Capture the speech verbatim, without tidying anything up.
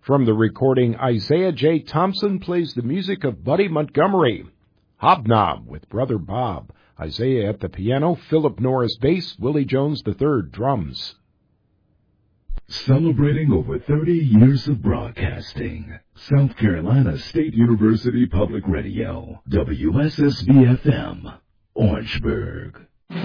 From the recording, Isaiah J. Thompson plays the music of Buddy Montgomery. Hobnob with Brother Bob. Isaiah at the piano, Philip Norris bass, Willie Jones the third drums. Celebrating over thirty years of broadcasting. South Carolina State University Public Radio, W S S B F M, Orangeburg.